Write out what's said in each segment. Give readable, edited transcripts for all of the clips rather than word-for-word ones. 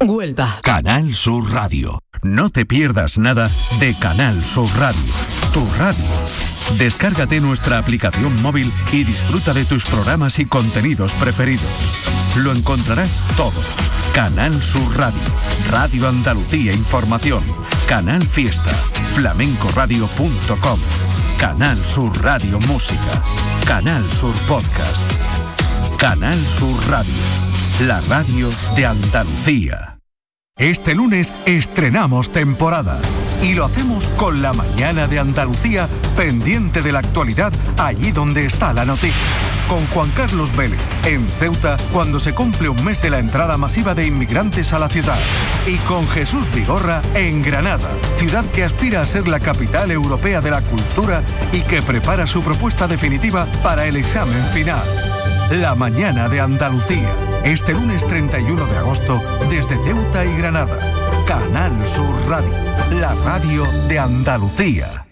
Huelva. Canal Sur Radio. No te pierdas nada de Canal Sur Radio, tu radio. Descárgate nuestra aplicación móvil y disfruta de tus programas y contenidos preferidos. Lo encontrarás todo. Canal Sur Radio, Radio Andalucía Información, Canal Fiesta, flamencoradio.com, Canal Sur Radio Música, Canal Sur Podcast, Canal Sur Radio, la radio de Andalucía. Este lunes estrenamos temporada y lo hacemos con la mañana de Andalucía, pendiente de la actualidad allí donde está la noticia. Con Juan Carlos Vélez en Ceuta cuando se cumple un mes de la entrada masiva de inmigrantes a la ciudad. Y con Jesús Vigorra en Granada, ciudad que aspira a ser la capital europea de la cultura y que prepara su propuesta definitiva para el examen final. La mañana de Andalucía, este lunes 31 de agosto, desde Ceuta y Granada. Canal Sur Radio, la radio de Andalucía.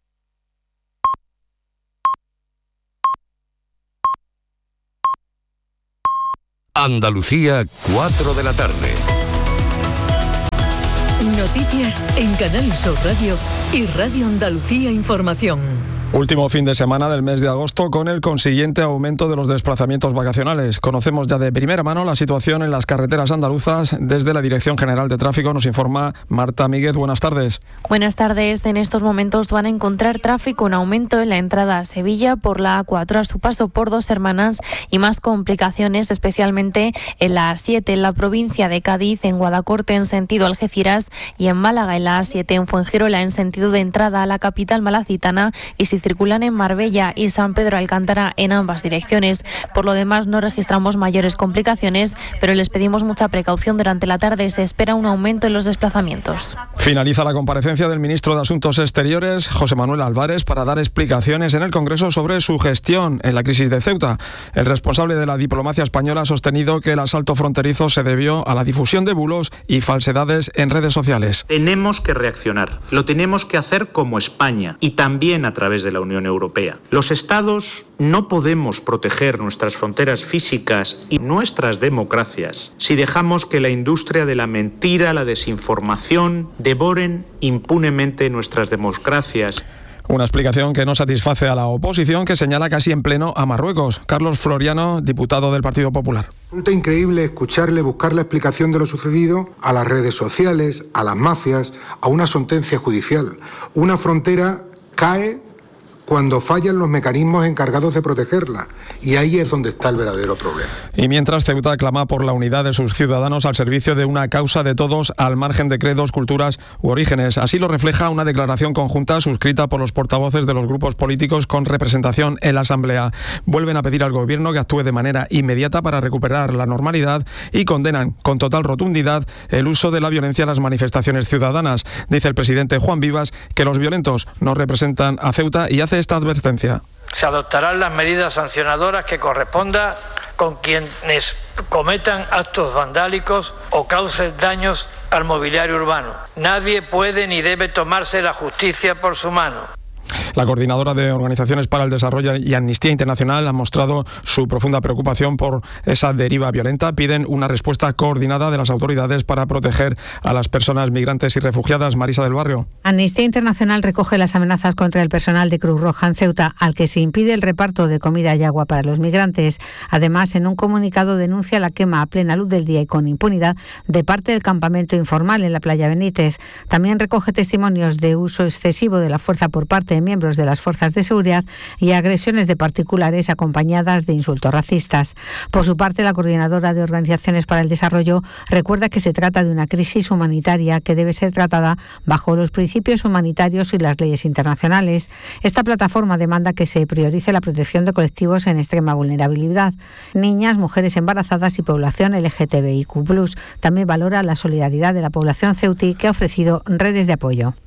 Andalucía, 4 de la tarde. Noticias en Canal Sur Radio y Radio Andalucía Información. Último fin de semana del mes de agosto con el consiguiente aumento de los desplazamientos vacacionales. Conocemos ya de primera mano la situación en las carreteras andaluzas. Desde la Dirección General de Tráfico nos informa Marta Míguez. Buenas tardes. Buenas tardes. En estos momentos van a encontrar tráfico en aumento en la entrada a Sevilla por la A4 a su paso por Dos Hermanas y más complicaciones especialmente en la A7 en la provincia de Cádiz, en Guadacorte en sentido Algeciras y en Málaga en la A7 en Fuengirola en sentido de entrada a la capital malacitana y si circulan en Marbella y San Pedro Alcántara en ambas direcciones. Por lo demás no registramos mayores complicaciones, pero les pedimos mucha precaución durante la tarde. Se espera un aumento en los desplazamientos. Finaliza la comparecencia del ministro de Asuntos Exteriores, José Manuel Álvarez, para dar explicaciones en el Congreso sobre su gestión en la crisis de Ceuta. El responsable de la diplomacia española ha sostenido que el asalto fronterizo se debió a la difusión de bulos y falsedades en redes sociales. Tenemos que reaccionar. Lo tenemos que hacer como España y también a través de la Unión Europea. Los Estados no podemos proteger nuestras fronteras físicas y nuestras democracias si dejamos que la industria de la mentira, la desinformación, devoren impunemente nuestras democracias. Una explicación que no satisface a la oposición, que señala casi en pleno a Marruecos. Carlos Floriano, diputado del Partido Popular. Resulta increíble escucharle buscar la explicación de lo sucedido a las redes sociales, a las mafias, a una sentencia judicial. Una frontera cae cuando fallan los mecanismos encargados de protegerla. Y ahí es donde está el verdadero problema. Y mientras Ceuta clama por la unidad de sus ciudadanos al servicio de una causa de todos, al margen de credos, culturas u orígenes. Así lo refleja una declaración conjunta suscrita por los portavoces de los grupos políticos con representación en la Asamblea. Vuelven a pedir al Gobierno que actúe de manera inmediata para recuperar la normalidad y condenan con total rotundidad el uso de la violencia en las manifestaciones ciudadanas. Dice el presidente Juan Vivas que los violentos no representan a Ceuta y hace esta advertencia. Se adoptarán las medidas sancionadoras que corresponda con quienes cometan actos vandálicos o causen daños al mobiliario urbano. Nadie puede ni debe tomarse la justicia por su mano. La coordinadora de Organizaciones para el Desarrollo y Amnistía Internacional ha mostrado su profunda preocupación por esa deriva violenta. Piden una respuesta coordinada de las autoridades para proteger a las personas migrantes y refugiadas. Marisa del Barrio. Amnistía Internacional recoge las amenazas contra el personal de Cruz Roja en Ceuta, al que se impide el reparto de comida y agua para los migrantes. Además, en un comunicado denuncia la quema a plena luz del día y con impunidad de parte del campamento informal en la playa Benítez. También recoge testimonios de uso excesivo de la fuerza por parte de miembros de las fuerzas de seguridad y agresiones de particulares acompañadas de insultos racistas. Por su parte, la coordinadora de Organizaciones para el Desarrollo recuerda que se trata de una crisis humanitaria que debe ser tratada bajo los principios humanitarios y las leyes internacionales. Esta plataforma demanda que se priorice la protección de colectivos en extrema vulnerabilidad, niñas, mujeres embarazadas y población LGTBIQ+. También valora la solidaridad de la población ceutí, que ha ofrecido redes de apoyo.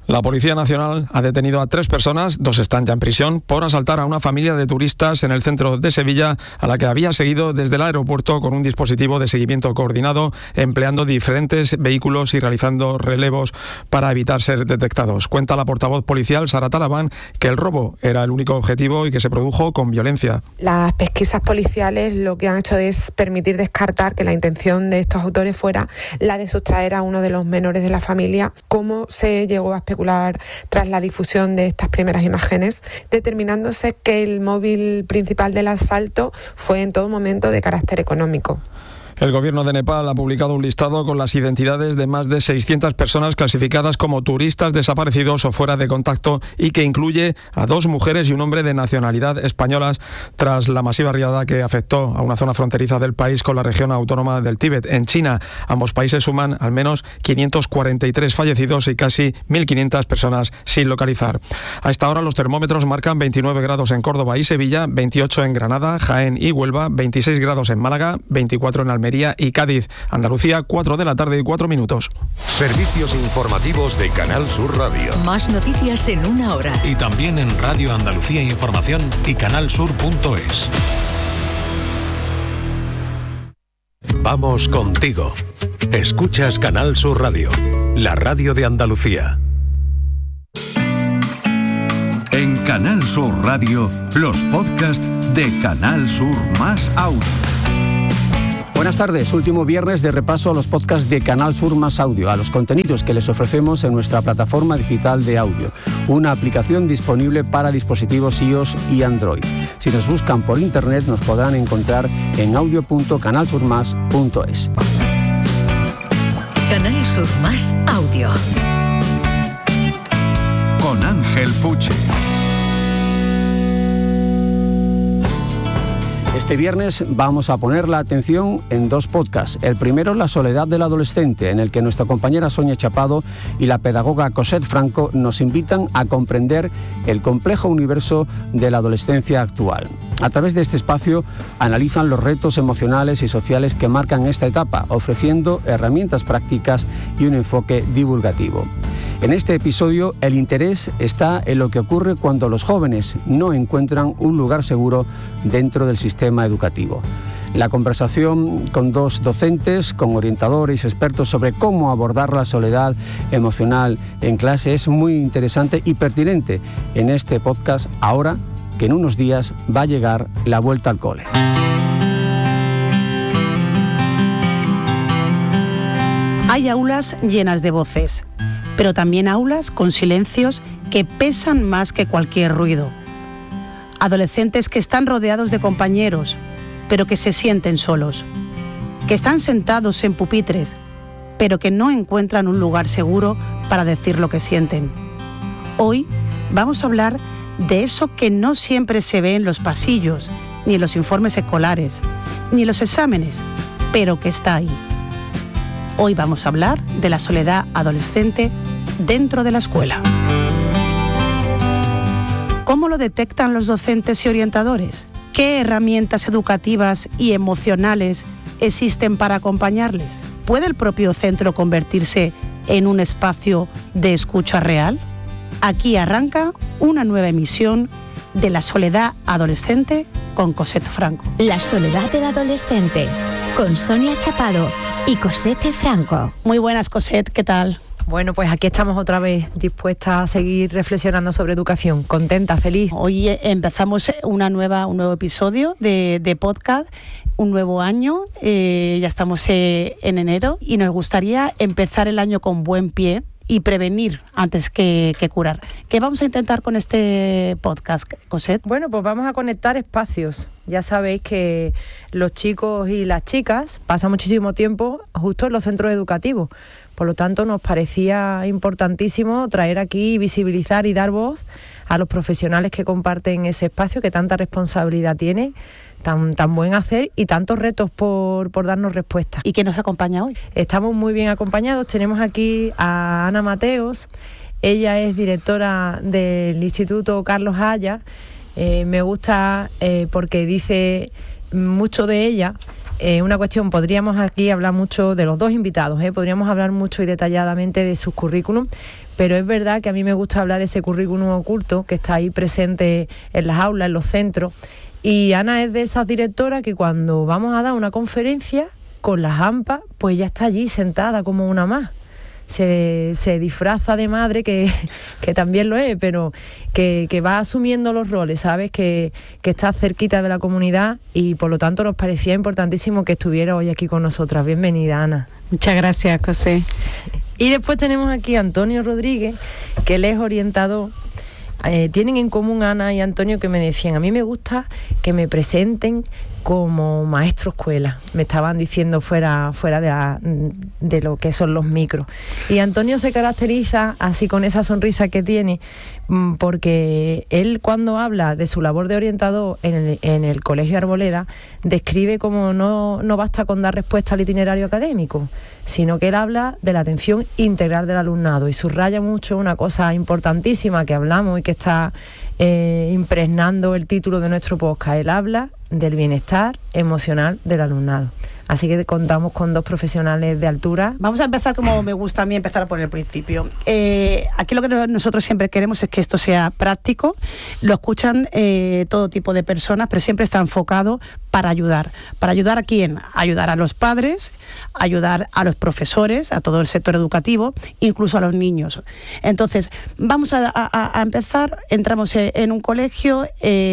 La Policía Nacional ha detenido a 3 personas, 2 están ya en prisión, por asaltar a una familia de turistas en el centro de Sevilla, a la que había seguido desde el aeropuerto con un dispositivo de seguimiento coordinado, empleando diferentes vehículos y realizando relevos para evitar ser detectados. Cuenta la portavoz policial, Sara Talabán, que el robo era el único objetivo y que se produjo con violencia. Las pesquisas policiales lo que han hecho es permitir descartar que la intención de estos autores fuera la de sustraer a uno de los menores de la familia. ¿Cómo se llegó a especular tras la difusión de estas primeras imágenes, determinándose que el móvil principal del asalto fue en todo momento de carácter económico? El gobierno de Nepal ha publicado un listado con las identidades de más de 600 personas clasificadas como turistas desaparecidos o fuera de contacto y que incluye a 2 mujeres y un hombre de nacionalidad españolas tras la masiva riada que afectó a una zona fronteriza del país con la región autónoma del Tíbet. En China, ambos países suman al menos 543 fallecidos y casi 1.500 personas sin localizar. A esta hora los termómetros marcan 29 grados en Córdoba y Sevilla, 28 en Granada, Jaén y Huelva, 26 grados en Málaga, 24 en Almería y Cádiz. Andalucía, 4 de la tarde y 4 minutos. Servicios informativos de Canal Sur Radio. Más noticias en una hora. Y también en Radio Andalucía Información y canalsur.es. Vamos contigo. Escuchas Canal Sur Radio, la radio de Andalucía. En Canal Sur Radio, los podcasts de Canal Sur Más Audio. Buenas tardes, último viernes de repaso a los podcasts de Canal Sur Más Audio, a los contenidos que les ofrecemos en nuestra plataforma digital de audio, una aplicación disponible para dispositivos iOS y Android. Si nos buscan por internet nos podrán encontrar en audio.canalsurmas.es. Canal Sur Más Audio. Con Ángel Puche. Este viernes vamos a poner la atención en 2 podcasts. El primero, La soledad del adolescente, en el que nuestra compañera Sonia Chapado y la pedagoga Cosette Franco nos invitan a comprender el complejo universo de la adolescencia actual. A través de este espacio analizan los retos emocionales y sociales que marcan esta etapa, ofreciendo herramientas prácticas y un enfoque divulgativo. En este episodio, el interés está en lo que ocurre cuando los jóvenes no encuentran un lugar seguro dentro del sistema educativo. La conversación con 2 docentes, con orientadores y expertos sobre cómo abordar la soledad emocional en clase es muy interesante y pertinente en este podcast, ahora que en unos días va a llegar la vuelta al cole. Hay aulas llenas de voces, pero también aulas con silencios que pesan más que cualquier ruido. Adolescentes que están rodeados de compañeros, pero que se sienten solos. Que están sentados en pupitres, pero que no encuentran un lugar seguro para decir lo que sienten. Hoy vamos a hablar de eso que no siempre se ve en los pasillos, ni en los informes escolares, ni en los exámenes, pero que está ahí. Hoy vamos a hablar de la soledad adolescente dentro de la escuela. ¿Cómo lo detectan los docentes y orientadores? ¿Qué herramientas educativas y emocionales existen para acompañarles? ¿Puede el propio centro convertirse en un espacio de escucha real? Aquí arranca una nueva emisión de La soledad adolescente con Cosette Franco. La soledad del adolescente con Sonia Chapado y Cosette Franco. Muy buenas, Cosette, ¿qué tal? Bueno, pues aquí estamos otra vez dispuestas a seguir reflexionando sobre educación. Contenta, feliz. Hoy empezamos un nuevo episodio de podcast, un nuevo año. Ya estamos en enero y nos gustaría empezar el año con buen pie y prevenir antes que curar. ¿Qué vamos a intentar con este podcast, Cosette? Bueno, pues vamos a conectar espacios. Ya sabéis que los chicos y las chicas pasan muchísimo tiempo justo en los centros educativos. Por lo tanto, nos parecía importantísimo traer aquí, visibilizar y dar voz a los profesionales que comparten ese espacio, que tanta responsabilidad tiene, tan buen hacer y tantos retos por darnos respuesta. ¿Y quién nos acompaña hoy? Estamos muy bien acompañados. Tenemos aquí a Ana Mateos. Ella es directora del Instituto Carlos Haya. Me gusta porque dice mucho de ella. una cuestión, podríamos aquí hablar mucho de los dos invitados, podríamos hablar mucho y detalladamente de sus currículum, pero es verdad que a mí me gusta hablar de ese currículum oculto que está ahí presente en las aulas, en los centros, y Ana es de esas directoras que cuando vamos a dar una conferencia con las AMPA, pues ya está allí sentada como una más. Se disfraza de madre, que también lo es, pero que va asumiendo los roles, ¿sabes? Que está cerquita de la comunidad, y por lo tanto nos parecía importantísimo que estuviera hoy aquí con nosotras. Bienvenida, Ana. Muchas gracias, José. Y después tenemos aquí a Antonio Rodríguez, que él es orientador. Tienen en común Ana y Antonio que me decían, a mí me gusta que me presenten como maestro escuela, me estaban diciendo fuera de lo que son los micros. Y Antonio se caracteriza así, con esa sonrisa que tiene, porque él, cuando habla de su labor de orientador en el Colegio Arboleda, describe como no basta con dar respuesta al itinerario académico, sino que él habla de la atención integral del alumnado, y subraya mucho una cosa importantísima que hablamos y que está impregnando el título de nuestro podcast. Él habla del bienestar emocional del alumnado. Así que contamos con dos profesionales de altura. Vamos a empezar como me gusta a mí empezar por el principio. Aquí lo que nosotros siempre queremos es que esto sea práctico. Lo escuchan todo tipo de personas, pero siempre está enfocado para ayudar. ¿Para ayudar a quién? Ayudar a los padres, ayudar a los profesores, a todo el sector educativo, incluso a los niños. Entonces, vamos a empezar. Entramos en un colegio,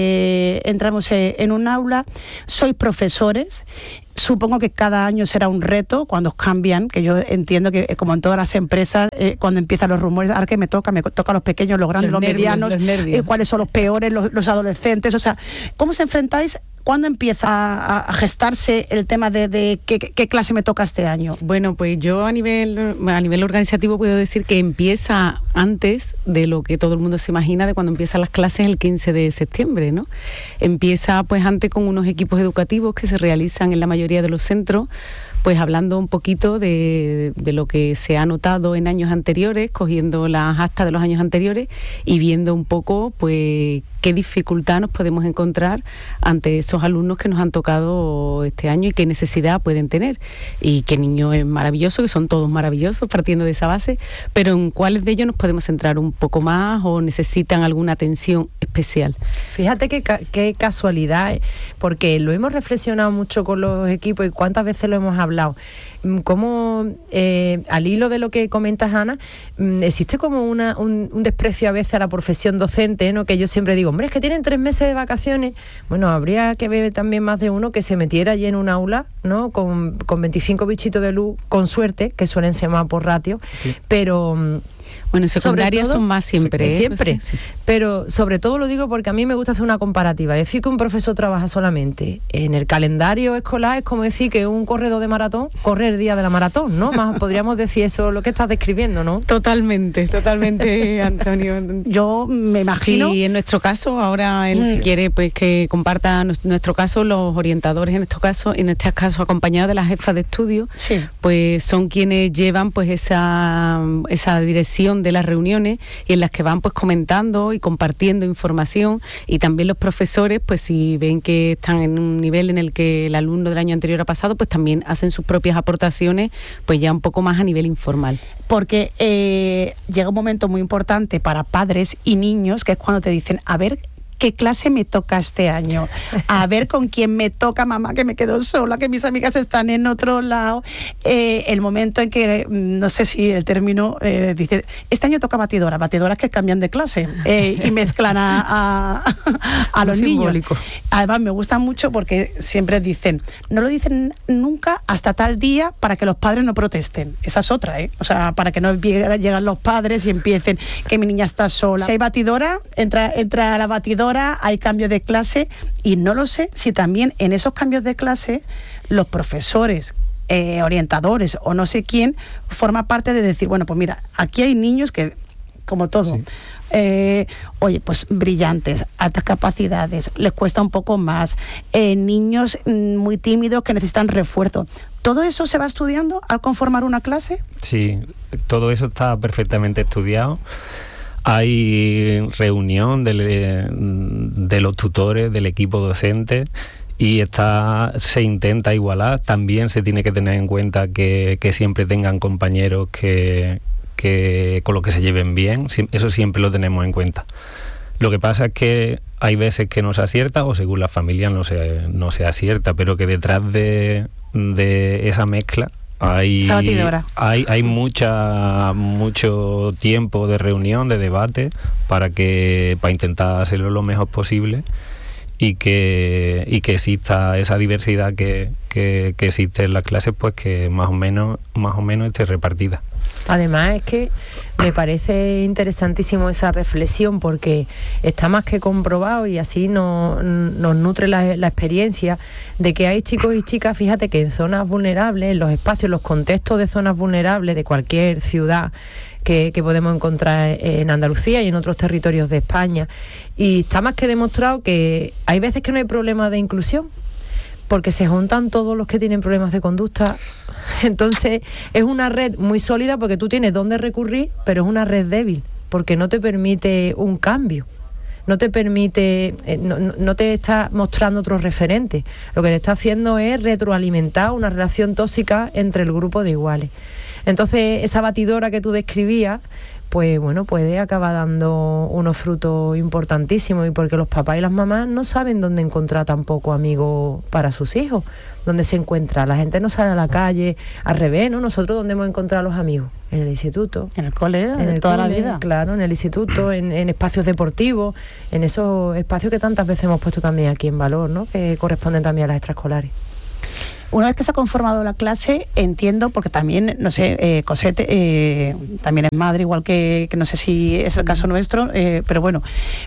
entramos en un aula, sois profesores. Supongo que cada año será un reto cuando os cambian, que yo entiendo que, como en todas las empresas, cuando empiezan los rumores, ahora que me toca a los pequeños, los grandes, los medianos, cuáles son los peores, los adolescentes, o sea, ¿cómo os enfrentáis? ¿Cuándo empieza a gestarse el tema de qué clase me toca este año? Bueno, pues yo a nivel organizativo puedo decir que empieza antes de lo que todo el mundo se imagina, de cuando empiezan las clases el 15 de septiembre, ¿no? Empieza pues antes con unos equipos educativos que se realizan en la mayoría de los centros, pues hablando un poquito de lo que se ha notado en años anteriores, cogiendo las actas de los años anteriores y viendo un poco pues qué dificultad nos podemos encontrar ante esos alumnos que nos han tocado este año y qué necesidad pueden tener. Y qué niño es maravilloso, que son todos maravillosos, partiendo de esa base, pero en cuáles de ellos nos podemos centrar un poco más o necesitan alguna atención especial. Fíjate qué casualidad, porque lo hemos reflexionado mucho con los equipos y cuántas veces lo hemos hablado. Como al hilo de lo que comentas, Ana, existe como un desprecio a veces a la profesión docente, ¿no? Que yo siempre digo, hombre, es que tienen 3 meses de vacaciones. Bueno, habría que ver también más de uno que se metiera allí en un aula, ¿no? Con 25 bichitos de luz, con suerte, que suelen ser más por ratio, sí. Pero... Bueno, secundarias son más siempre. Siempre, pues sí. Pero sobre todo lo digo porque a mí me gusta hacer una comparativa. Decir que un profesor trabaja solamente en el calendario escolar es como decir que un corredor de maratón corre el día de la maratón, ¿no? Más podríamos decir eso, lo que estás describiendo, ¿no? Totalmente, Antonio. Yo me imagino... Sí, en nuestro caso, ahora él si quiere pues que comparta nuestro caso, los orientadores en este caso acompañados de las jefas de estudio, sí. Pues son quienes llevan pues esa dirección de las reuniones y en las que van pues comentando y compartiendo información, y también los profesores pues si ven que están en un nivel en el que el alumno del año anterior ha pasado, pues también hacen sus propias aportaciones pues ya un poco más a nivel informal. Porque llega un momento muy importante para padres y niños, que es cuando te dicen, a ver, ¿qué clase me toca este año? A ver con quién me toca, mamá, que me quedo sola, que mis amigas están en otro lado. El momento en que, no sé si el término dice, este año toca batidoras que cambian de clase y mezclan a los simbólico. Niños. Además me gusta mucho porque siempre dicen, no lo dicen nunca hasta tal día para que los padres no protesten. Esa es otra, O sea, para que no lleguen los padres y empiecen que mi niña está sola. Si hay batidora, entra a la batidora, hay cambio de clase, y no lo sé si también en esos cambios de clase los profesores, orientadores o no sé quién forma parte de decir, bueno, pues mira, aquí hay niños que, como todo, sí. Oye, pues brillantes, altas capacidades, les cuesta un poco más, niños muy tímidos que necesitan refuerzo. ¿Todo eso se va estudiando al conformar una clase? Sí, todo eso está perfectamente estudiado. Hay reunión de los tutores, del equipo docente, y se intenta igualar. También se tiene que tener en cuenta que siempre tengan compañeros que con los que se lleven bien, eso siempre lo tenemos en cuenta. Lo que pasa es que hay veces que no se acierta, o según la familia no se acierta, pero que detrás de esa mezcla hay mucho tiempo de reunión, de debate, para intentar hacerlo lo mejor posible y que exista esa diversidad que existe en las clases, pues que más o menos esté repartida. Además es que me parece interesantísimo esa reflexión, porque está más que comprobado, y así nos nutre la experiencia de que hay chicos y chicas, fíjate, que en zonas vulnerables, en los espacios, los contextos de zonas vulnerables de cualquier ciudad que podemos encontrar en Andalucía y en otros territorios de España, y está más que demostrado que hay veces que no hay problemas de inclusión, porque se juntan todos los que tienen problemas de conducta. Entonces es una red muy sólida, porque tú tienes dónde recurrir, pero es una red débil, porque no te permite un cambio, no te permite, no te está mostrando otros referentes. Lo que te está haciendo es retroalimentar una relación tóxica entre el grupo de iguales. Entonces esa batidora que tú describías, pues bueno, puede acabar dando unos frutos importantísimos, y porque los papás y las mamás no saben dónde encontrar tampoco amigos para sus hijos, dónde se encuentra. La gente no sale a la calle, al revés, ¿no? Nosotros, ¿dónde hemos encontrado a los amigos? En el instituto. En el cole, de toda la vida. Claro, en el instituto, en espacios deportivos, en esos espacios que tantas veces hemos puesto también aquí en valor, ¿no? Que corresponden también a las extraescolares. Una vez que se ha conformado la clase, entiendo, porque también, no sé, Cosette también es madre, igual que no sé si es el caso nuestro, pero bueno,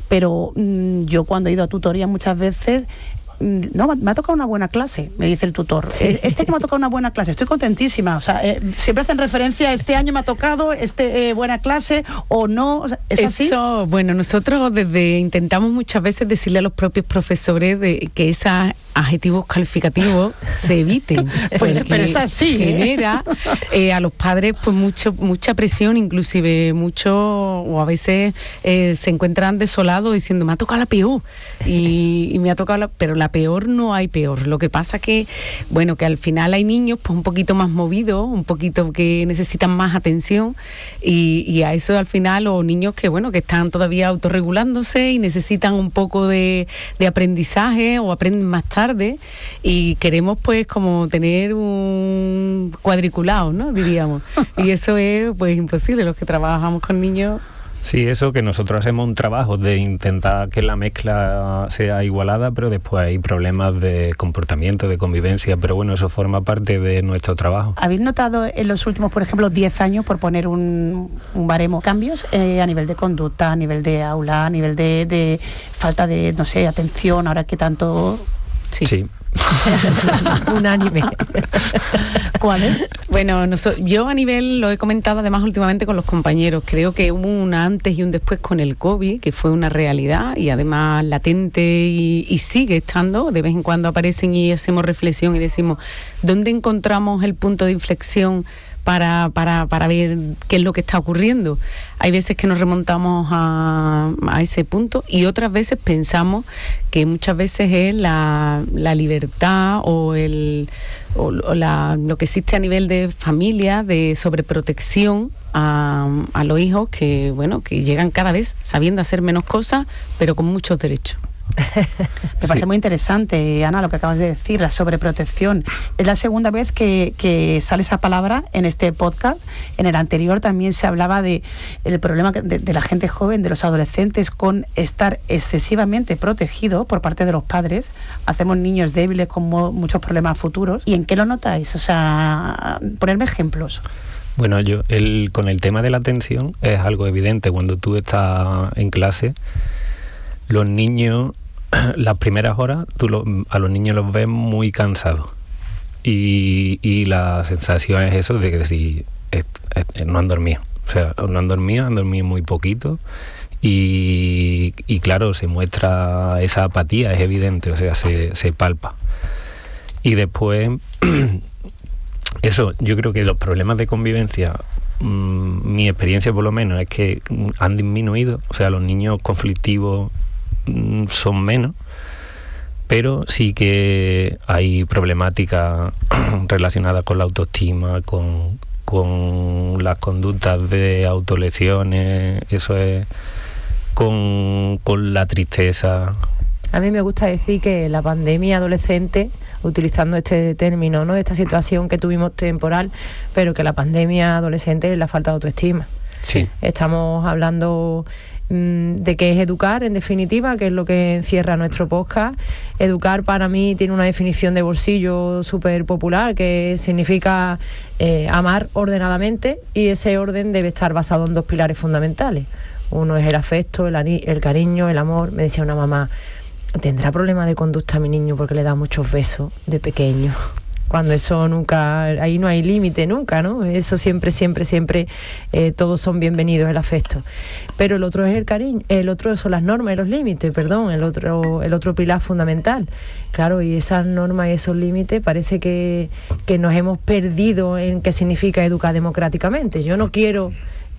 yo cuando he ido a tutoría muchas veces, no, me ha tocado una buena clase, me dice el tutor. Sí. Que me ha tocado una buena clase, estoy contentísima. O sea, siempre hacen referencia a este año me ha tocado buena clase o no. O sea, ¿es así? Eso, bueno, nosotros intentamos muchas veces decirle a los propios profesores que esos adjetivos calificativos se eviten. Pero es así. Genera a los padres pues mucha presión, inclusive o a veces se encuentran desolados diciendo me ha tocado la peor y me ha tocado pero la peor no hay peor. Lo que pasa que que al final hay niños pues un poquito más movidos, un poquito que necesitan más atención, y a eso al final, o niños que están todavía autorregulándose y necesitan un poco de aprendizaje o aprenden más tarde, y queremos pues como tener un cuadriculado, ¿no? Diríamos. Y eso es pues imposible, los que trabajamos con niños. Sí, eso, que nosotros hacemos un trabajo de intentar que la mezcla sea igualada, pero después hay problemas de comportamiento, de convivencia, pero bueno, eso forma parte de nuestro trabajo. ¿Habéis notado en los últimos, por ejemplo, 10 años, por poner un baremo, cambios a nivel de conducta, a nivel de aula, a nivel de falta de, no sé, atención, ahora que tanto... Sí. Unánime. ¿Cuáles? Bueno, yo a nivel, lo he comentado además últimamente con los compañeros, creo que hubo un antes y un después con el COVID, que fue una realidad y además latente y sigue estando. De vez en cuando aparecen y hacemos reflexión y decimos, ¿dónde encontramos el punto de inflexión para ver qué es lo que está ocurriendo? Hay veces que nos remontamos a ese punto, y otras veces pensamos que muchas veces es la libertad o lo que existe a nivel de familia, de sobreprotección a los hijos que llegan cada vez sabiendo hacer menos cosas, pero con muchos derechos. Me parece muy interesante, Ana, lo que acabas de decir, la sobreprotección. Es la segunda vez que sale esa palabra en este podcast. En el anterior también se hablaba del problema de la gente joven, de los adolescentes, con estar excesivamente protegido por parte de los padres. Hacemos niños débiles con muchos problemas futuros. ¿Y en qué lo notáis? O sea, ponerme ejemplos. Bueno, con el tema de la atención es algo evidente. Cuando tú estás en clase, los niños, las primeras horas, a los niños los ves muy cansados, y la sensación es eso de que decir, no han dormido, o sea, no han dormido muy poquito, y claro, se muestra esa apatía, es evidente, o sea, se palpa. Y después, eso, yo creo que los problemas de convivencia, mi experiencia por lo menos es que han disminuido, o sea, los niños conflictivos son menos, pero sí que hay problemáticas relacionadas con la autoestima, con las conductas de autolesiones, eso es, con la tristeza. A mí me gusta decir que la pandemia adolescente, utilizando este término, ¿no?, de esta situación que tuvimos temporal, pero que la pandemia adolescente es la falta de autoestima. Sí. Estamos hablando de qué es educar, en definitiva, que es lo que encierra nuestro podcast. Educar para mí tiene una definición de bolsillo súper popular, que significa amar ordenadamente, y ese orden debe estar basado en dos pilares fundamentales. Uno es el afecto, el cariño, el amor. Me decía una mamá, ¿tendrá problemas de conducta a mi niño porque le da muchos besos de pequeño? Cuando eso nunca, ahí no hay límite nunca, ¿no? Eso siempre, todos son bienvenidos, el afecto. Pero el otro es el cariño, el otro son las normas y los límites, perdón, el otro pilar fundamental. Claro, y esas normas y esos límites parece que nos hemos perdido en qué significa educar democráticamente. Yo no quiero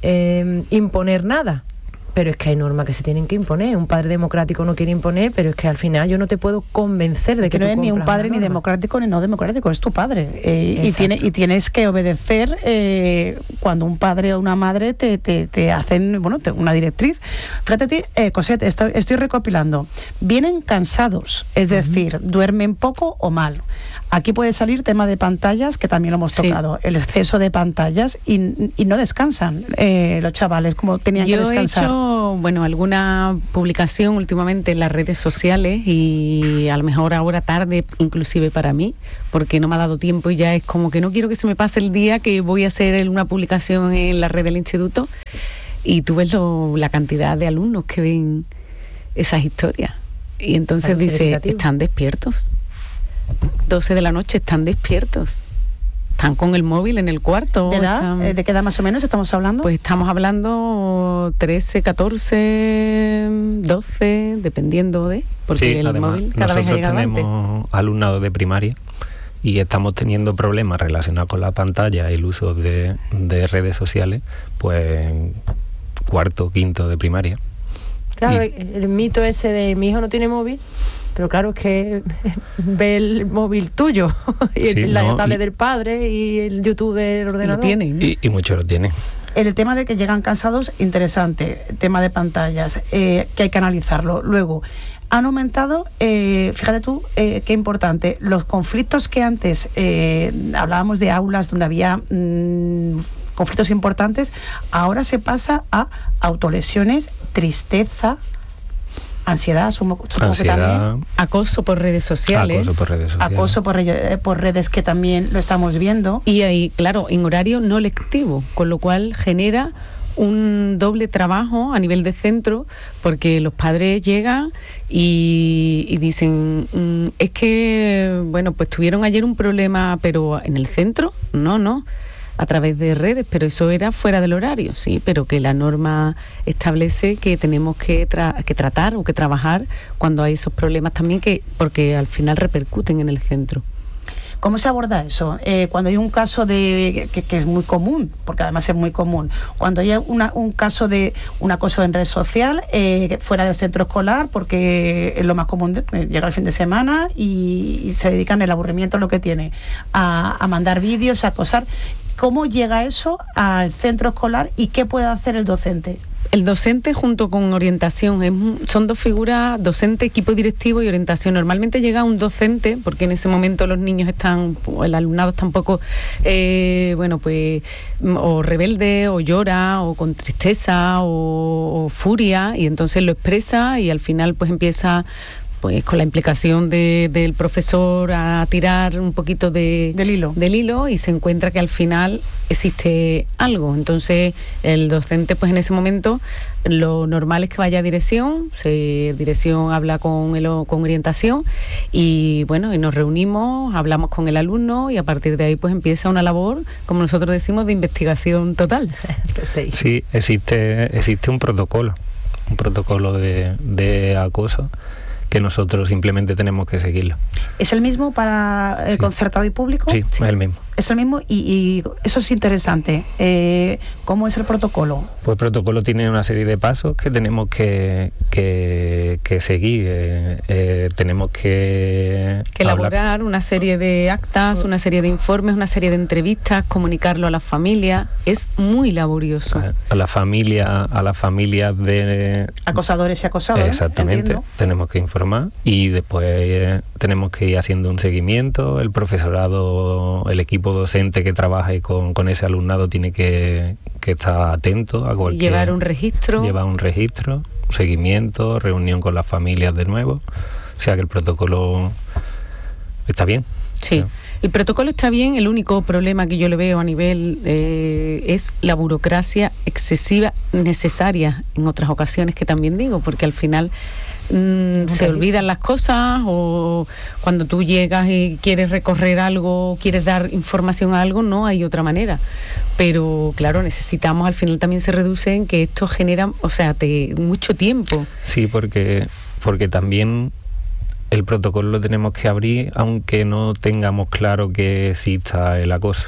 imponer nada, pero es que hay normas que se tienen que imponer. Un padre democrático no quiere imponer, pero es que al final yo no te puedo convencer de que no tú eres ni un padre ni democrático ni no democrático, es tu padre. Y tienes que obedecer cuando un padre o una madre te hacen una directriz. Fíjate, Cosette, estoy recopilando. Vienen cansados, es decir, duermen poco o mal. Aquí puede salir tema de pantallas, que también lo hemos tocado, el exceso de pantallas, y no descansan los chavales como tenían que descansar. Yo he hecho, alguna publicación últimamente en las redes sociales, y a lo mejor ahora tarde inclusive para mí, porque no me ha dado tiempo y ya es como que no quiero que se me pase el día que voy a hacer una publicación en la red del instituto, y tú ves la cantidad de alumnos que ven esas historias, y entonces dice, están despiertos. 12 de la noche, están despiertos, están con el móvil en el cuarto. ¿De edad? ¿De qué edad más o menos estamos hablando? Pues estamos hablando 13, 14, 12, dependiendo porque sí, el además, móvil cada vez ha llegado antes. Nosotros tenemos alumnado de primaria y estamos teniendo problemas relacionados con la pantalla y el uso de redes sociales, pues en cuarto, quinto de primaria. Claro, el mito ese de mi hijo no tiene móvil, pero claro, es que ve el móvil tuyo, y la tablet del padre y el YouTube del ordenador. Lo tienen, ¿no? Y muchos lo tienen. El tema de que llegan cansados, interesante, tema de pantallas, que hay que analizarlo. Luego, han aumentado, fíjate tú, qué importante, los conflictos que antes hablábamos de aulas donde había conflictos importantes, ahora se pasa a autolesiones, tristeza, ansiedad, supongo que también. Acoso por redes sociales. Acoso por redes, que también lo estamos viendo. Y ahí, claro, en horario no lectivo, con lo cual genera un doble trabajo a nivel de centro, porque los padres llegan y dicen, es que, pues tuvieron ayer un problema, pero en el centro, no. A través de redes, pero eso era fuera del horario, sí, pero que la norma establece que tenemos que tratar o que trabajar cuando hay esos problemas también, porque al final repercuten en el centro. ¿Cómo se aborda eso? Cuando hay un caso que es muy común, porque además es muy común, cuando hay un caso de un acoso en red social fuera del centro escolar, porque es lo más común, llega el fin de semana y se dedican, el aburrimiento es lo que tiene, a mandar vídeos, a acosar. ¿Cómo llega eso al centro escolar y qué puede hacer el docente? El docente junto con orientación, son dos figuras, docente, equipo directivo y orientación. Normalmente llega un docente, porque en ese momento los niños el alumnado está un poco, o rebelde, o llora, o con tristeza, o furia, y entonces lo expresa y al final pues empieza con la implicación del profesor a tirar un poquito del hilo y se encuentra que al final existe algo. Entonces el docente pues en ese momento lo normal es que vaya a dirección, dirección habla con orientación y y nos reunimos, hablamos con el alumno y a partir de ahí pues empieza una labor, como nosotros decimos, de investigación total. Sí, existe un protocolo de acoso que nosotros simplemente tenemos que seguirlo. ¿Es el mismo para concertado y público? Sí, es el mismo. Es el mismo y eso es interesante. ¿Cómo es el protocolo? Pues el protocolo tiene una serie de pasos que tenemos que seguir. Tenemos que elaborar una serie de actas, una serie de informes, una serie de entrevistas, comunicarlo a la familia. Es muy laborioso. A la familia de acosadores y acosados. Exactamente. Entiendo. Tenemos que informar y después tenemos que ir haciendo un seguimiento. El profesorado, el equipo docente que trabaje con ese alumnado tiene que estar atento a cualquier... Llevar un registro, seguimiento, reunión con las familias de nuevo. O sea que el protocolo está bien. Sí, o sea, el protocolo está bien. El único problema que yo le veo a nivel es la burocracia excesiva, necesaria en otras ocasiones, que también digo, porque al final... se olvidan las cosas, o cuando tú llegas y quieres recorrer algo, quieres dar información a algo, no hay otra manera. Pero claro, necesitamos, al final también se reduce en que esto genera, mucho tiempo. Sí, porque también el protocolo lo tenemos que abrir aunque no tengamos claro que exista el acoso.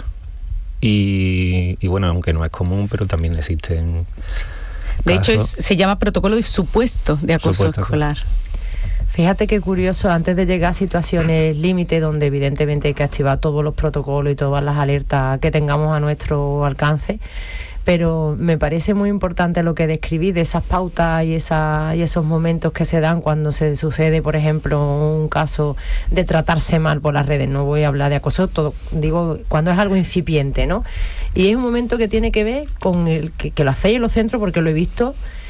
Y bueno, aunque no es común, pero también existen... Sí. De hecho, se llama protocolo de supuesto de acoso escolar. Fíjate qué curioso, antes de llegar a situaciones límite, donde evidentemente hay que activar todos los protocolos y todas las alertas que tengamos a nuestro alcance, pero me parece muy importante lo que describí de esas pautas y esos momentos que se dan cuando se sucede, por ejemplo, un caso de tratarse mal por las redes. No voy a hablar de acoso, digo cuando es algo incipiente, ¿no? Y es un momento que tiene que ver con el que lo hacéis en los centros, porque lo he visto,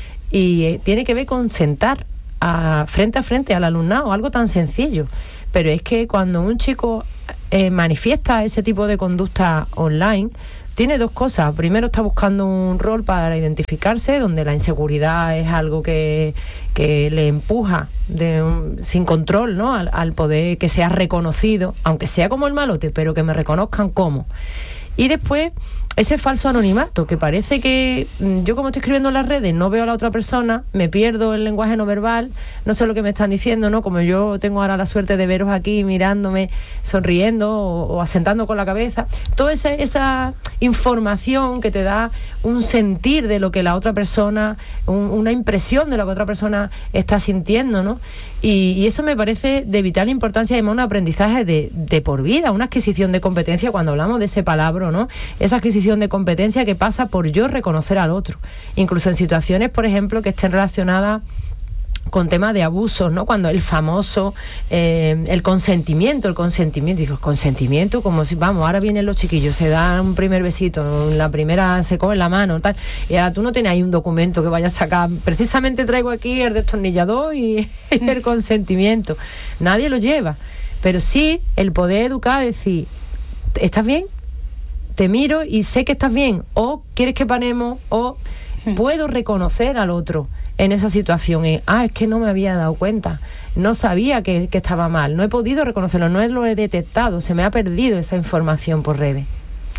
y tiene que ver con sentar frente a frente al alumnado, algo tan sencillo. Pero es que cuando un chico manifiesta ese tipo de conducta online, tiene dos cosas. Primero, está buscando un rol para identificarse, donde la inseguridad es algo que le empuja sin control, ¿no? Al poder que sea reconocido, aunque sea como el malote, pero que me reconozcan como. Y después, ese falso anonimato, que parece que yo, como estoy escribiendo en las redes, no veo a la otra persona, me pierdo el lenguaje no verbal, no sé lo que me están diciendo, ¿no? Como yo tengo ahora la suerte de veros aquí mirándome, sonriendo o asentando con la cabeza. Toda esa información que te da un sentir de lo que la otra persona, una impresión de lo que otra persona está sintiendo, ¿no? Y eso me parece de vital importancia, además un aprendizaje de por vida, una adquisición de competencia, cuando hablamos de ese palabra, ¿no? Esa adquisición de competencia que pasa por yo reconocer al otro, incluso en situaciones, por ejemplo, que estén relacionadas con temas de abusos, ¿no? Cuando el famoso el consentimiento, digo, el consentimiento, como si, vamos, ahora vienen los chiquillos, se dan un primer besito, la primera se coge la mano, tal, y ahora tú no tienes ahí un documento que vayas a sacar, precisamente traigo aquí el destornillador y el consentimiento, nadie lo lleva, pero sí el poder educar, decir, ¿estás bien? Te miro y sé que estás bien, o quieres que paremos, o puedo reconocer al otro en esa situación, es que no me había dado cuenta, no sabía que estaba mal, no he podido reconocerlo, no lo he detectado, se me ha perdido esa información por redes.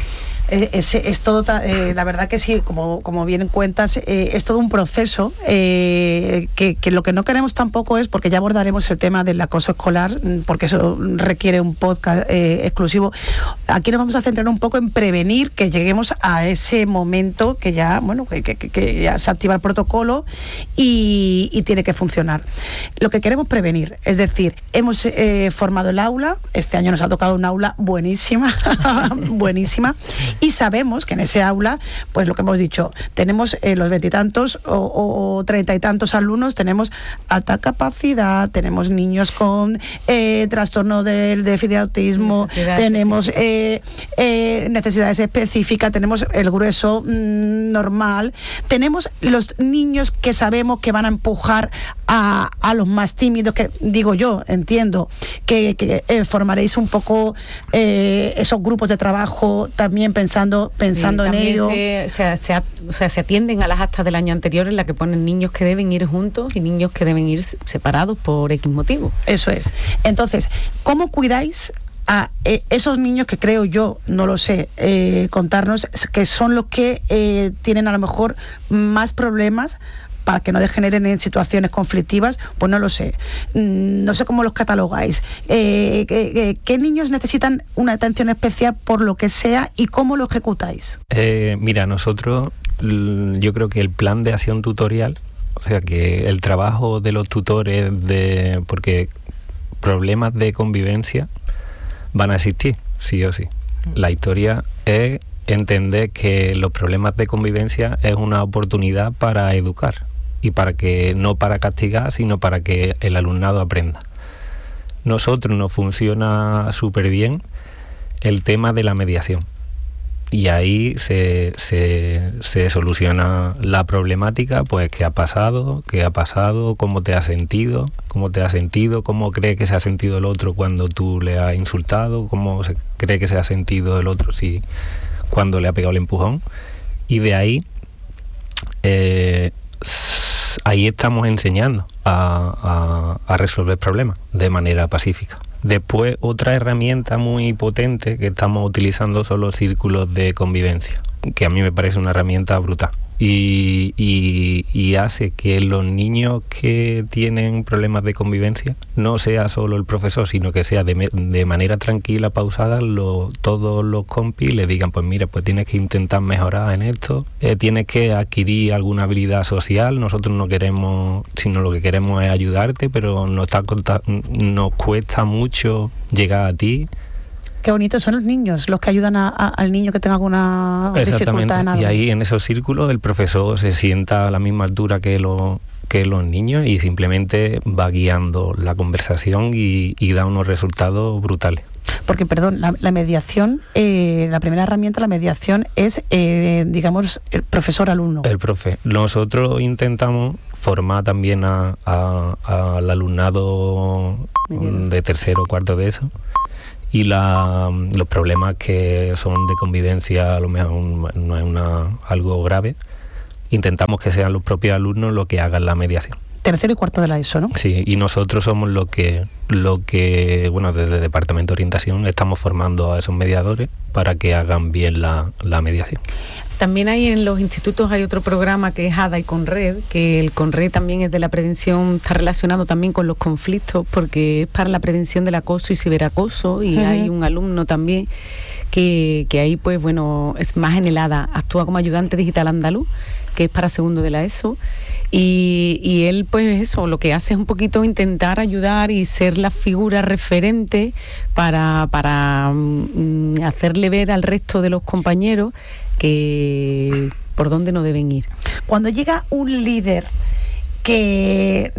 Es todo, la verdad que sí, como bien cuentas, es todo un proceso que lo que no queremos tampoco es, porque ya abordaremos el tema del acoso escolar, porque eso requiere un podcast exclusivo. Aquí nos vamos a centrar un poco en prevenir que lleguemos a ese momento que ya, bueno, que ya se activa el protocolo y tiene que funcionar. Lo que queremos prevenir, es decir, hemos formado el aula, este año nos ha tocado un aula buenísima, buenísima. Y sabemos que en ese aula, pues lo que hemos dicho, tenemos los 20 y tantos o 30 y tantos alumnos, tenemos alta capacidad, tenemos niños con trastorno del déficit de autismo, tenemos necesidades específicas, tenemos el grueso normal, tenemos los niños que sabemos que van a empujar a los más tímidos, que digo yo, entiendo que formaréis un poco esos grupos de trabajo también pensando en ello. Se atienden a las actas del año anterior en la que ponen niños que deben ir juntos y niños que deben ir separados por X motivo. Eso es. Entonces, ¿cómo cuidáis a esos niños que creo yo, no lo sé, contarnos, que son los que tienen a lo mejor más problemas para que no degeneren en situaciones conflictivas, pues no lo sé. No sé cómo los catalogáis. ¿Qué niños necesitan una atención especial por lo que sea y cómo lo ejecutáis? Mira, nosotros, yo creo que el plan de acción tutorial, o sea que el trabajo de los tutores, porque problemas de convivencia van a existir, sí o sí. La historia es entender que los problemas de convivencia es una oportunidad para educar y no para castigar, sino para que el alumnado aprenda. Nosotros nos funciona súper bien el tema de la mediación y ahí se soluciona la problemática, pues qué ha pasado, cómo te has sentido, cómo cree que se ha sentido el otro cuando tú le has insultado, cómo se cree que se ha sentido el otro cuando le ha pegado el empujón, y de ahí ahí estamos enseñando a resolver problemas de manera pacífica. Después, otra herramienta muy potente que estamos utilizando son los círculos de convivencia, que a mí me parece una herramienta brutal. Y hace que los niños que tienen problemas de convivencia no sea solo el profesor, sino que sea de manera tranquila, pausada, todos los compis le digan, pues mira, pues tienes que intentar mejorar en esto, tienes que adquirir alguna habilidad social, nosotros no queremos, sino lo que queremos es ayudarte, pero nos cuesta mucho llegar a ti. Qué bonitos son los niños, los que ayudan al niño que tenga alguna dificultad en algo. Y ahí en esos círculos el profesor se sienta a la misma altura que los niños y simplemente va guiando la conversación y da unos resultados brutales. Porque, perdón, la mediación, la primera herramienta, la mediación es, digamos, el profesor-alumno. El profe. Nosotros intentamos formar también al alumnado de tercero o cuarto de eso. Y los problemas que son de convivencia, a lo mejor no es algo grave, intentamos que sean los propios alumnos los que hagan la mediación. Tercero y cuarto de la ESO, ¿no? Sí, y nosotros somos lo que bueno, desde el Departamento de Orientación estamos formando a esos mediadores para que hagan bien la mediación. También hay en los institutos hay otro programa que es ADA y CONRED, que el CONRED también es de la prevención, está relacionado también con los conflictos porque es para la prevención del acoso y ciberacoso y hay un alumno también que ahí pues bueno, es más en el ADA, actúa como ayudante digital andaluz, que es para segundo de la ESO. Y él pues eso, lo que hace es un poquito intentar ayudar y ser la figura referente para hacerle ver al resto de los compañeros que por dónde no deben ir. Cuando llega un líder que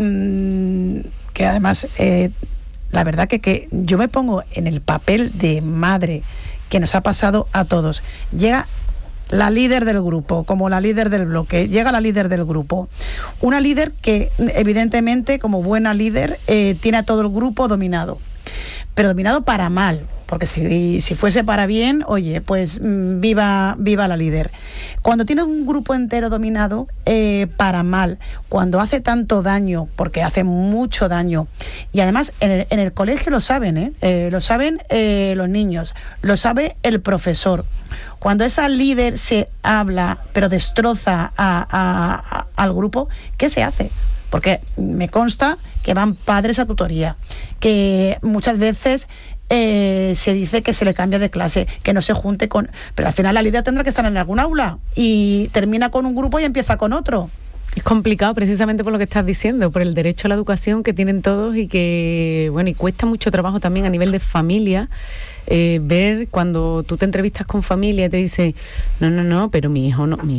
además la verdad que yo me pongo en el papel de madre, que nos ha pasado a todos, llega la líder del grupo, como la líder del bloque, llega la líder del grupo. Una líder que evidentemente, como buena líder, tiene a todo el grupo dominado, pero dominado para mal, porque si fuese para bien, oye, pues viva la líder. Cuando tiene un grupo entero dominado, para mal, cuando hace tanto daño, porque hace mucho daño, y además en el colegio lo saben, lo saben los niños, lo sabe el profesor. Cuando esa líder se habla, pero destroza al grupo, ¿qué se hace? Porque me consta que van padres a tutoría, que muchas veces se dice que se le cambia de clase, que no se junte con... Pero al final la líder tendrá que estar en algún aula y termina con un grupo y empieza con otro. Es complicado precisamente por lo que estás diciendo, por el derecho a la educación que tienen todos y que, bueno, y cuesta mucho trabajo también a nivel de familia. Ver cuando tú te entrevistas con familia y te dice no, pero mi hijo no.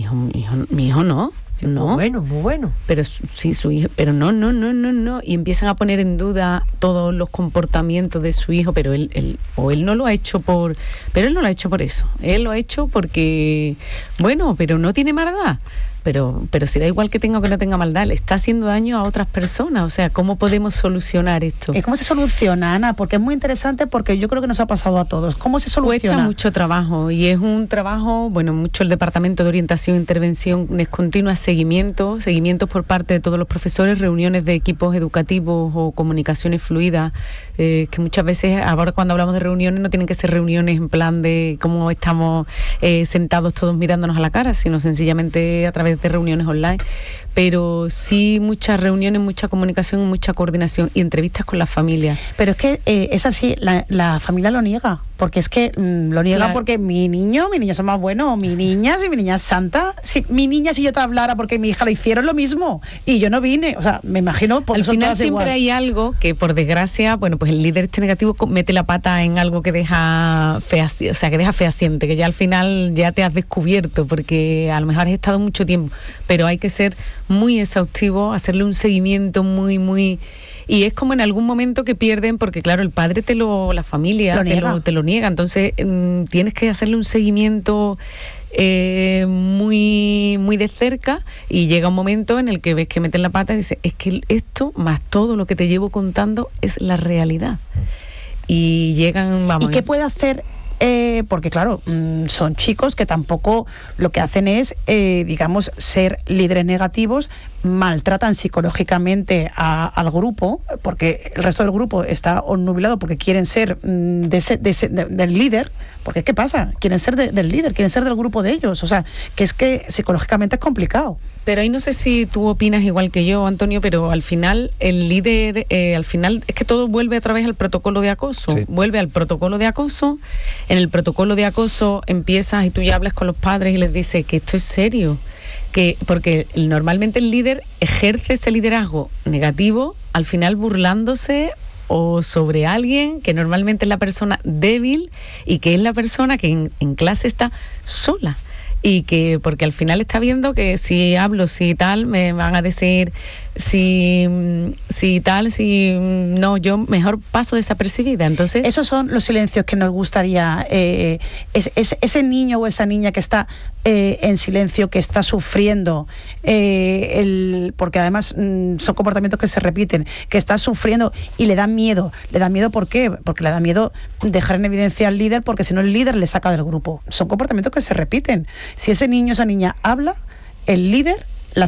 Sí, no. Muy bueno. Pero sí, su hijo, pero no. Y empiezan a poner en duda todos los comportamientos de su hijo, pero él no lo ha hecho pero él no lo ha hecho por eso. Él lo ha hecho porque, bueno, pero no tiene maldad. Pero si da igual que tenga o que no tenga maldad, le está haciendo daño a otras personas. O sea, ¿cómo podemos solucionar esto? ¿Y cómo se soluciona, Ana? Porque es muy interesante, porque yo creo que nos ha pasado a todos. ¿Cómo se soluciona? Cuesta mucho trabajo y es un trabajo, bueno, mucho el Departamento de Orientación e Intervención es continua, seguimientos por parte de todos los profesores, reuniones de equipos educativos o comunicaciones fluidas, que muchas veces, ahora cuando hablamos de reuniones, no tienen que ser reuniones en plan de cómo estamos sentados todos mirándonos a la cara, sino sencillamente a través través de reuniones online, pero sí muchas reuniones, mucha comunicación, mucha coordinación y entrevistas con las familias. Pero es que es así, la familia lo niega, porque es que lo niega, claro. Porque mi niño es más bueno, o mi niña, si mi niña es santa, si yo te hablara porque mi hija le hicieron lo mismo y yo no vine, o sea, me imagino, porque al final siempre igual. Hay algo que por desgracia, bueno, pues el líder negativo mete la pata en algo que deja fehaciente, que ya al final ya te has descubierto, porque a lo mejor has estado mucho tiempo, pero hay que ser muy exhaustivo, hacerle un seguimiento muy... Y es como en algún momento que pierden, porque claro, el padre la familia te lo niega, entonces tienes que hacerle un seguimiento muy de cerca, y llega un momento en el que ves que meten la pata y dices, es que esto más todo lo que te llevo contando es la realidad. Y llegan, ¿Y qué puede hacer? Porque claro, son chicos que tampoco lo que hacen es, digamos, ser líderes negativos, maltratan psicológicamente al grupo, porque el resto del grupo está obnubilado porque quieren ser del líder, porque ¿qué pasa? Quieren ser del líder, quieren ser del grupo de ellos, o sea, que es que psicológicamente es complicado. Pero ahí no sé si tú opinas igual que yo, Antonio, pero al final el líder, al final es que todo vuelve a través del protocolo de acoso, sí. Vuelve al protocolo de acoso. En el protocolo de acoso empiezas y tú ya hablas con los padres y les dices que esto es serio, porque normalmente el líder ejerce ese liderazgo negativo, al final burlándose o sobre alguien que normalmente es la persona débil y que es la persona que en clase está sola. Y que porque al final está viendo que si hablo, si tal, me van a decir si no, yo mejor paso desapercibida. Entonces, esos son los silencios que nos gustaría, ese niño o esa niña que está en silencio, que está sufriendo, porque además son comportamientos que se repiten, que está sufriendo y le da miedo. ¿Por qué? Porque le da miedo dejar en evidencia al líder, porque si no el líder le saca del grupo. Son comportamientos que se repiten. Si ese niño o esa niña habla, el líder